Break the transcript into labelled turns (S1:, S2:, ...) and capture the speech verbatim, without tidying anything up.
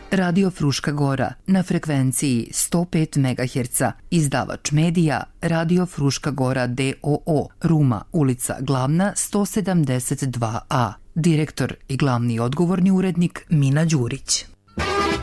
S1: Radio Fruška Gora na frekvenciji sto pet megaherca, izdavač medija Radio Fruška Gora d o o, Ruma, ulica Glavna sto sedamdeset dva a. Direktor i glavni odgovorni urednik Mina Đurić.